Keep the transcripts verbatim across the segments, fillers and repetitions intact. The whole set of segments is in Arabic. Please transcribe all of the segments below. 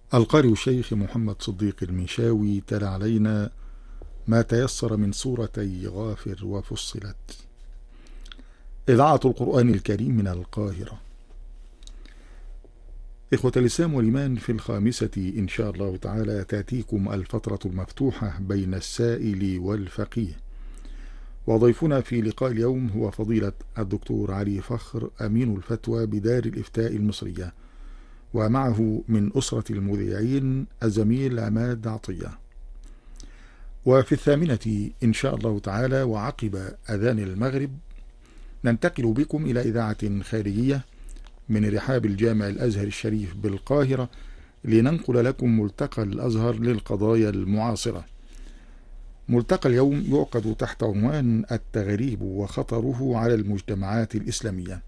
القارئ الشيخ محمد صديق المنشاوي تلا علينا ما تيسر من سورتي غافر وفصلت. إذاعة القرآن الكريم من القاهرة. إخوة الإسلام والإيمان، في الخامسة إن شاء الله تعالى تأتيكم الفترة المفتوحة بين السائل والفقيه، وضيفنا في لقاء اليوم هو فضيلة الدكتور علي فخر، أمين الفتوى بدار الإفتاء المصرية، ومعه من أسرة المذيعين الزميل عماد عطية. وفي الثامنة إن شاء الله تعالى وعقب أذان المغرب ننتقل بكم إلى إذاعة خارجية من رحاب الجامع الأزهر الشريف بالقاهرة لننقل لكم ملتقى الأزهر للقضايا المعاصرة. ملتقى اليوم يعقد تحت عنوان التغريب وخطره على المجتمعات الإسلامية،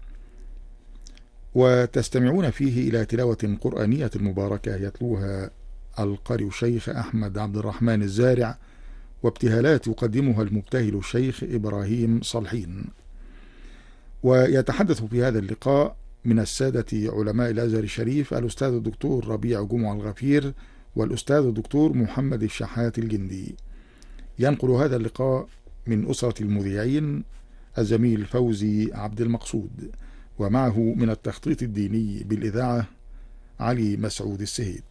وتستمعون فيه إلى تلاوة قرآنية مباركة يتلوها القارئ الشيخ أحمد عبد الرحمن الزارع، وابتهالات يقدمها المبتهل الشيخ إبراهيم صالحين. ويتحدث في هذا اللقاء من السادة علماء الأزهر الشريف الأستاذ الدكتور ربيع جمعة الغفير والأستاذ الدكتور محمد الشحات الجندي. ينقل هذا اللقاء من أسرة المذيعين الزميل فوزي عبد المقصود، ومعه من التخطيط الديني بالإذاعة علي مسعود السهيد.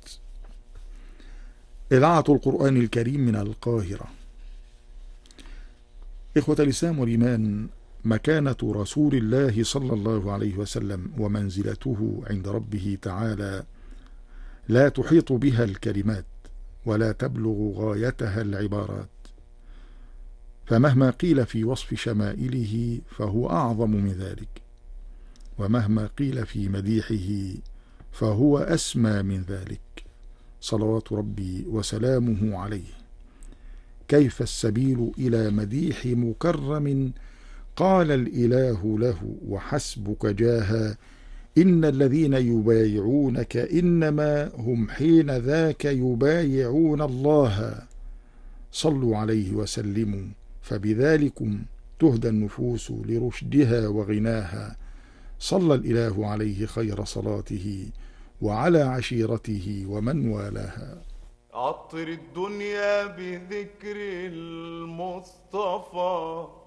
إذاعة القرآن الكريم من القاهرة. إخوة الإسلام والإيمان، مكانة رسول الله صلى الله عليه وسلم ومنزلته عند ربه تعالى لا تحيط بها الكلمات ولا تبلغ غايتها العبارات، فمهما قيل في وصف شمائله فهو أعظم من ذلك، ومهما قيل في مديحه فهو أسمى من ذلك، صلوات ربي وسلامه عليه. كيف السبيل إلى مديح مكرم قال الإله له وحسبك جاها، إن الذين يبايعونك إنما هم حين ذاك يبايعون الله، صلوا عليه وسلموا فبذلكم تهدى النفوس لرشدها وغناها، صلى الإله عليه خير صلاته وعلى عشيرته ومن والاها. عطر الدنيا بذكر المصطفى